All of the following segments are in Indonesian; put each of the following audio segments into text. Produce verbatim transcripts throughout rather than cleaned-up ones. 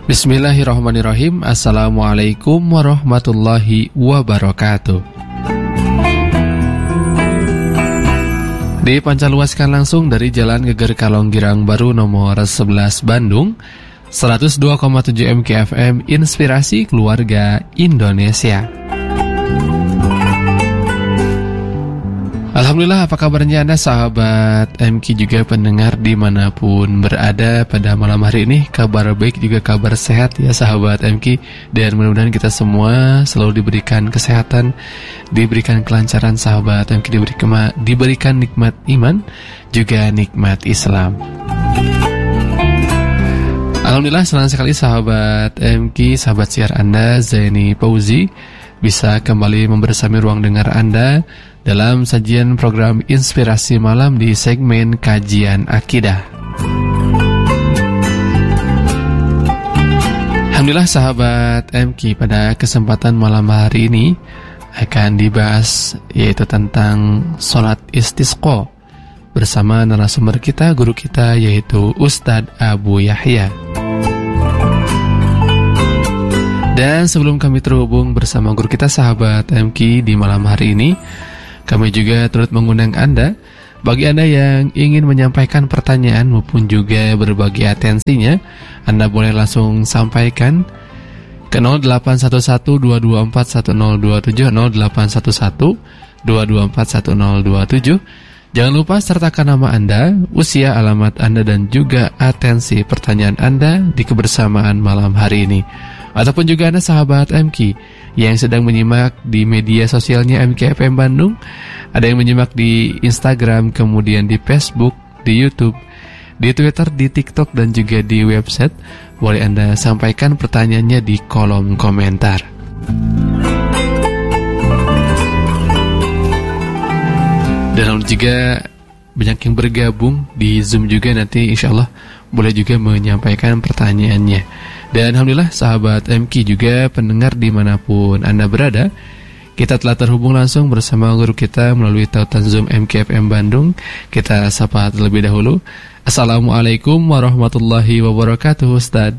Bismillahirrahmanirrahim. Assalamualaikum warahmatullahi wabarakatuh. Dipancarluaskan langsung dari Jalan Geger Kalong Girang Baru nomor sebelas Bandung, seratus dua koma tujuh M K F M, Inspirasi Keluarga Indonesia. Alhamdulillah, apa kabarnya Anda sahabat M K juga pendengar dimanapun berada pada malam hari ini? Kabar baik juga kabar sehat ya sahabat M K. Dan mudah-mudahan kita semua selalu diberikan kesehatan, diberikan kelancaran sahabat M K, diberi kema- diberikan nikmat iman, juga nikmat Islam. Alhamdulillah, senang sekali sahabat M K, sahabat siar Anda Zaini Fauzi bisa kembali membersami ruang dengar Anda dalam sajian program Inspirasi Malam di segmen Kajian Akidah. Alhamdulillah sahabat M K, pada kesempatan malam hari ini akan dibahas yaitu tentang sholat istisqa bersama narasumber kita, guru kita yaitu Ustadz Abu Yahya. Dan sebelum kami terhubung bersama guru kita sahabat M K di malam hari ini, kami juga turut mengundang Anda, bagi Anda yang ingin menyampaikan pertanyaan maupun juga berbagi atensinya, Anda boleh langsung sampaikan ke nol delapan satu satu dua dua empat satu nol dua tujuh, nol delapan satu satu dua dua empat satu nol dua tujuh. Jangan lupa sertakan nama Anda, usia, alamat Anda, dan juga atensi pertanyaan Anda di kebersamaan malam hari ini. Ataupun juga Anda sahabat M K yang sedang menyimak di media sosialnya M K F M Bandung, ada yang menyimak di Instagram, kemudian di Facebook, di YouTube, di Twitter, di TikTok, dan juga di website, boleh Anda sampaikan pertanyaannya di kolom komentar. Dan juga banyak yang bergabung di Zoom juga, nanti insya Allah boleh juga menyampaikan pertanyaannya. Dan Alhamdulillah sahabat M K juga pendengar dimanapun Anda berada, kita telah terhubung langsung bersama guru kita melalui tautan Zoom M K F M Bandung. Kita sapa terlebih dahulu. Assalamualaikum warahmatullahi wabarakatuh, Ustaz.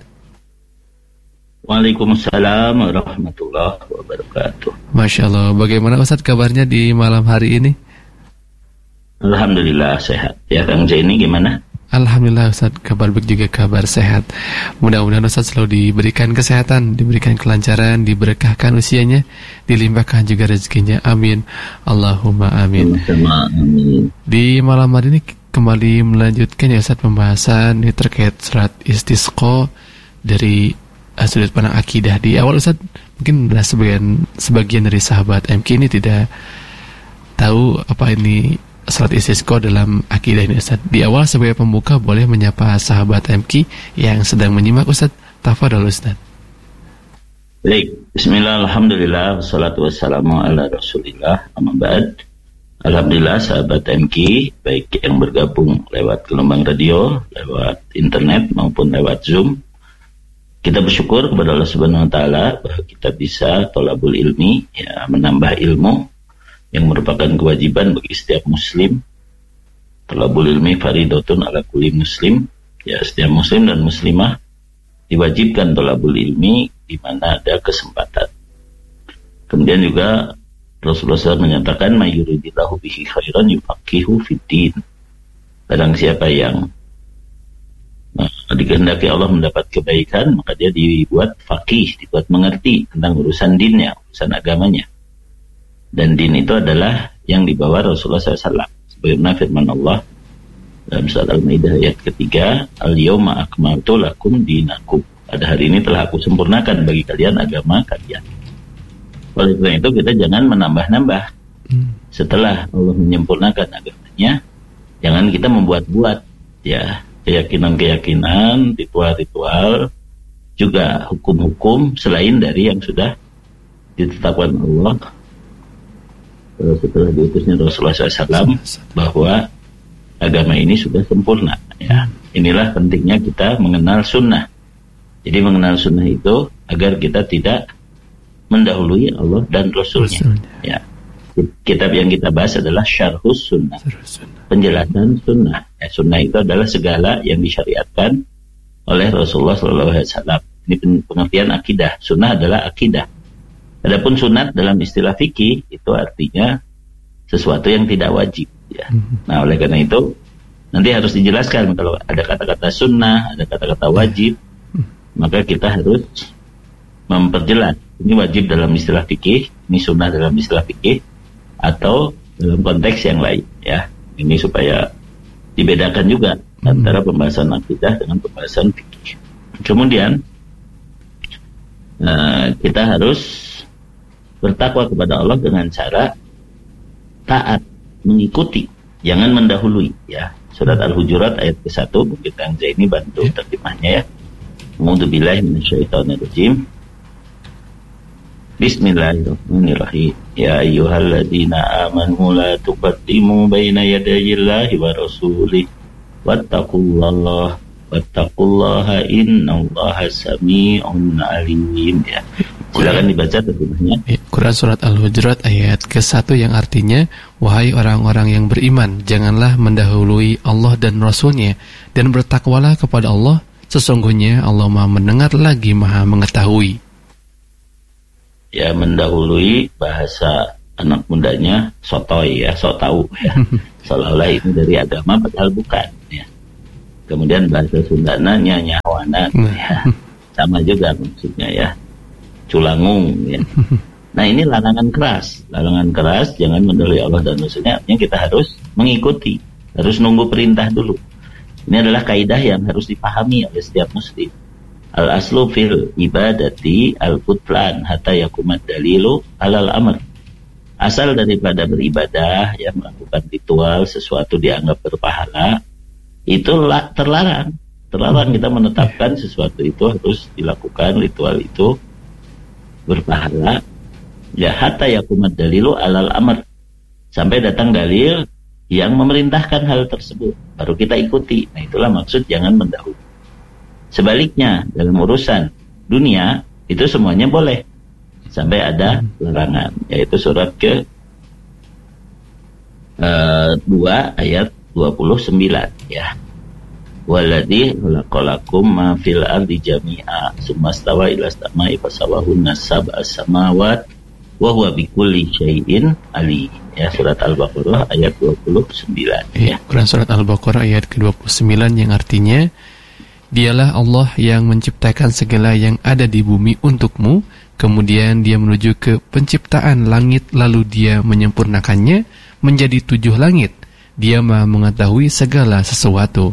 Waalaikumsalam warahmatullahi wabarakatuh. Masya Allah, bagaimana Ustaz kabarnya di malam hari ini? Alhamdulillah sehat. Ya Kang Zaini gimana? Alhamdulillah Ustaz, kabar baik juga kabar sehat. Mudah-mudahan Ustaz selalu diberikan kesehatan, diberikan kelancaran, diberkahkan usianya, dilimpahkan juga rezekinya. Amin. Allahumma amin. Amin. Di malam hari ini kembali melanjutkan ya Ustaz pembahasan ini terkait surat istisqa dari uh, sudut pandang akidah. Di awal Ustaz mungkin ada sebagian sebagian dari sahabat M K ini tidak tahu apa ini salat istisqa dalam akidah ini Ustaz. Di awal sebagai pembuka boleh menyapa sahabat M K yang sedang menyimak Ustaz. Tafadhol Ustaz. Baik, bismillah, alhamdulillah, wassalatu wassalamu ala rasulillah, amma ba'd. Alhamdulillah sahabat M K, baik yang bergabung lewat gelombang radio, lewat internet maupun lewat Zoom, kita bersyukur kepada Allah Subhanahu wa taala bahwa kita bisa thalabul ilmi, ya, menambah ilmu yang merupakan kewajiban bagi setiap muslim. Thalabul ilmi faridatun ala kulli muslim. Ya, setiap muslim dan muslimah diwajibkan thalabul ilmi di mana ada kesempatan. Kemudian juga Rasulullah shallallahu alaihi wasallam menyatakan mayyuridillahu bihi khairan yufaqihu fiddin. Barang siapa yang nah, dikehendaki Allah mendapat kebaikan, maka dia dibuat faqih, dibuat mengerti tentang urusan dinnya, urusan agamanya. Dan din itu adalah yang dibawa Rasulullah shallallahu alaihi wasallam. Sebagaimana firman Allah dalam surat Al-Maidah ayat ketiga, Al-yawma akmaltu lakum dinakum. Pada hari ini telah aku sempurnakan bagi kalian agama kalian. Oleh karena itu kita jangan menambah-nambah. Setelah Allah menyempurnakan agamanya, jangan kita membuat-buat ya keyakinan-keyakinan, ritual-ritual, juga hukum-hukum selain dari yang sudah ditetapkan Allah setelah diutusnya Rasulullah shallallahu alaihi wasallam, bahwa agama ini sudah sempurna. Ya, inilah pentingnya kita mengenal sunnah. Jadi mengenal sunnah itu agar kita tidak mendahului Allah dan Rasulnya. Ya, kitab yang kita bahas adalah Syarhus Sunnah, penjelasan sunnah. Ya, sunnah itu adalah segala yang disyariatkan oleh Rasulullah shallallahu alaihi wasallam. Ini pengertian akidah. Sunnah adalah akidah. Adapun sunat dalam istilah fikih itu artinya sesuatu yang tidak wajib. Ya. Nah, oleh karena itu nanti harus dijelaskan kalau ada kata-kata sunnah, ada kata-kata wajib, maka kita harus memperjelas. Ini wajib dalam istilah fikih, ini sunnah dalam istilah fikih, atau dalam konteks yang lain. Ya, ini supaya dibedakan juga antara pembahasan akidah dengan pembahasan fikih. Kemudian uh, kita harus bertakwa kepada Allah dengan cara taat, mengikuti, jangan mendahului. Ya, surat Al-Hujurat ayat ke satu, mungkin Kang Zaini bantu terjemahnya ya. A'udzubillahi minasyaitonirrajim. Bismillahirrahmanirrahim. Ya ayyuhalladzina amanu la tuqaddimu baina yadayillahi wa rasulih wattaqullaha wattaqullaha innallaha samii'un 'aliim. Ya. Silakan dibaca terjemahnya. Quran surat Al-Hujurat ayat ke satu yang artinya, wahai orang-orang yang beriman, janganlah mendahului Allah dan Rasul-Nya, dan bertakwalah kepada Allah, sesungguhnya Allah Maha mendengar lagi Maha mengetahui. Ya, mendahului bahasa anak mudanya sotoy ya, sok tahu ya. Seolah-olah ini dari agama padahal bukan ya. Kemudian bahasa Sundana nyanyawanan ya. Sama juga maksudnya ya. Culangung ya. Nah, ini larangan keras, larangan keras, jangan mendahului Allah dan Rasulnya. Artinya kita harus mengikuti, harus nunggu perintah dulu. Ini adalah kaidah yang harus dipahami oleh setiap muslim. Al aslu fil ibadati al butlan hatta yakumat dalilu alal amr. Asal daripada beribadah yang melakukan ritual sesuatu dianggap berpahala itu terlarang. Terlarang kita menetapkan sesuatu itu harus dilakukan, ritual itu berpahala, ya hatta yakumat dalilu alal amr, sampai datang dalil yang memerintahkan hal tersebut baru kita ikuti. Nah, itulah maksud jangan mendahului. Sebaliknya dalam urusan dunia itu semuanya boleh sampai ada larangan, yaitu surat ke uh, dua ayat dua puluh sembilan ya. Waladhi khalaqalakum ma fil ardi jami'a tsumma stawa ila samai fasawahunna sab'a samawat wa huwa bikulli syai'in alim. Ya, surat Al-Baqarah ayat dua puluh sembilan ya. Quran surat Al-Baqarah ayat ke dua puluh sembilan yang artinya, dialah Allah yang menciptakan segala yang ada di bumi untukmu, kemudian Dia menuju ke penciptaan langit, lalu Dia menyempurnakannya menjadi tujuh langit. Dia Maha mengetahui segala sesuatu.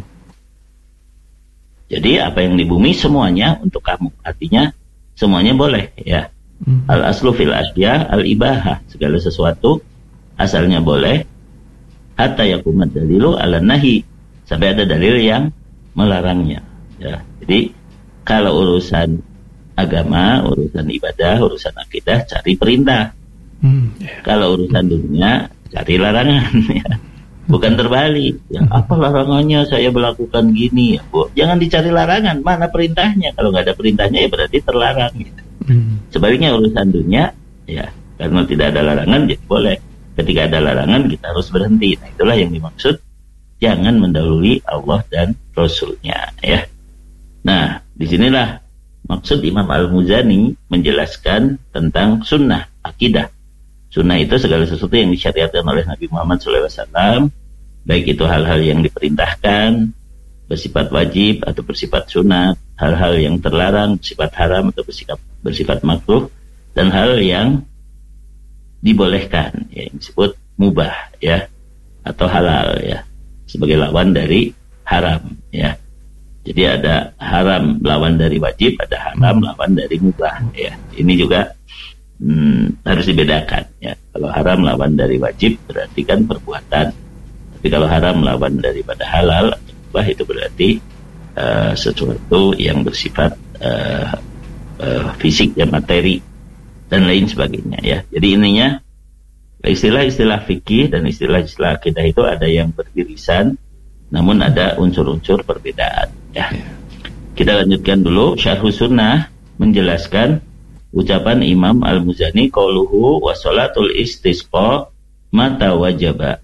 Jadi apa yang di bumi semuanya untuk kamu. Artinya semuanya boleh ya. Hmm. Al aslu fil asya al ibahah, segala sesuatu asalnya boleh. Hatta yakumat dalilu ala nahi, sampai ada dalil yang melarangnya. Ya. Jadi kalau urusan agama, urusan ibadah, urusan akidah cari perintah. Hmm. Kalau urusan dunia cari larangan ya. Bukan terbalik. Ya, apa larangannya saya melakukan gini? Ya, Bu, jangan dicari larangan. Mana perintahnya? Kalau nggak ada perintahnya ya berarti terlarang. Gitu. Hmm. Sebaliknya urusan dunia, ya karena tidak ada larangan, jadi boleh. Ketika ada larangan kita harus berhenti. Nah, itulah yang dimaksud jangan mendahului Allah dan Rasul-Nya. Ya. Nah, disinilah maksud Imam Al-Muzani menjelaskan tentang sunnah akidah. Sunnah itu segala sesuatu yang disyariatkan oleh Nabi Muhammad shallallahu alaihi wasallam, baik itu hal-hal yang diperintahkan, bersifat wajib atau bersifat sunat, hal-hal yang terlarang, bersifat haram atau bersifat, bersifat makruh, dan hal yang dibolehkan, ya, yang disebut mubah, ya, atau halal, ya, sebagai lawan dari haram, ya. Jadi ada haram lawan dari wajib, ada haram lawan dari mubah, ya. Ini juga Hmm, harus dibedakan ya. Kalau haram lawan dari wajib berarti kan perbuatan, tapi kalau haram lawan daripada halal, bah itu berarti uh, sesuatu yang bersifat uh, uh, fisik ya, materi dan lain sebagainya ya. Jadi ininya istilah-istilah fikih dan istilah-istilah akidah itu ada yang beririsan, namun ada unsur-unsur perbedaan ya. Kita lanjutkan dulu. Syarhus Sunnah menjelaskan ucapan Imam Al-Muzani, qauluhu wa sholatul istisqa mata wajaba.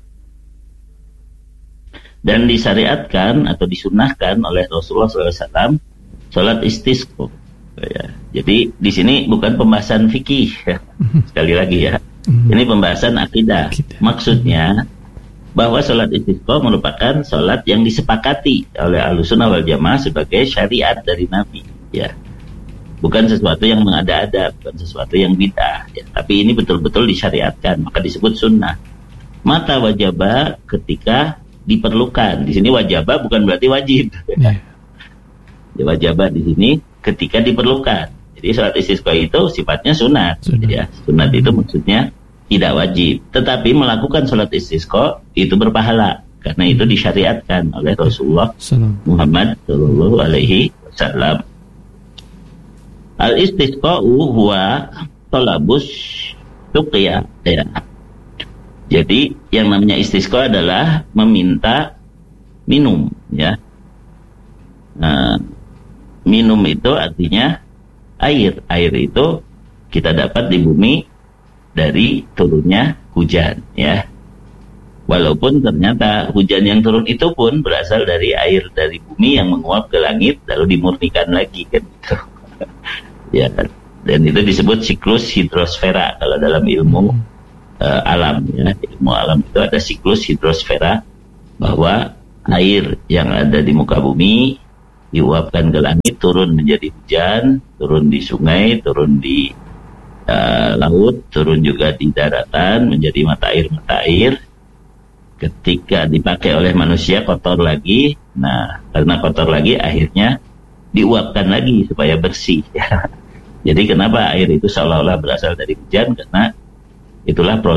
Dan disyariatkan atau disunnahkan oleh Rasulullah shallallahu alaihi wasallam sholat istisqa Ya. Jadi di sini bukan pembahasan fikih ya. Sekali lagi ya. Ini pembahasan akidah. Maksudnya bahwa sholat istisqa merupakan sholat yang disepakati oleh Ahlussunnah wal Jamaah sebagai syariat dari Nabi, ya. Bukan sesuatu yang mengada-ada, bukan sesuatu yang bid'ah, ya. Tapi ini betul-betul disyariatkan, maka disebut sunnah. Mata wajaba ketika diperlukan. Di sini wajaba bukan berarti wajib. Ya. Wajaba di sini ketika diperlukan. Jadi sholat istisqa itu sifatnya sunat, sunat. Ya. Sunat itu maksudnya tidak wajib, tetapi melakukan sholat istisqa itu berpahala karena itu disyariatkan oleh Rasulullah Muhammad Shallallahu Alaihi Wasallam. Al istisqa huwa talabus suqya, ya. Jadi yang namanya istisqa adalah meminta minum, ya. Nah, minum itu artinya air. Air itu kita dapat di bumi dari turunnya hujan, ya. Walaupun ternyata hujan yang turun itu pun berasal dari air dari bumi yang menguap ke langit lalu dimurnikan lagi, kan gitu. Ya, dan itu disebut siklus hidrosfera kalau dalam ilmu uh, alam, ya. Ilmu alam itu ada siklus hidrosfera, bahwa air yang ada di muka bumi diuapkan ke langit, turun menjadi hujan, turun di sungai, turun di Uh, laut, turun juga di daratan menjadi mata air-mata air. Ketika dipakai oleh manusia kotor lagi, nah karena kotor lagi akhirnya diuapkan lagi supaya bersih. Jadi kenapa air itu seolah-olah berasal dari hujan? Karena itulah proses